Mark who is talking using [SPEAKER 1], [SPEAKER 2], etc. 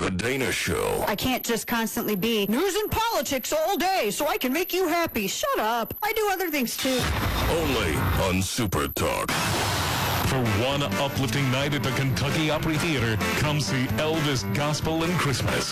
[SPEAKER 1] The Dana Show.
[SPEAKER 2] I can't just constantly be news and politics all day so I can make you happy. Shut up. I do other things too.
[SPEAKER 1] Only on Super Talk.
[SPEAKER 3] For one uplifting night at the Kentucky Opry Theater, come see Elvis Gospel and Christmas.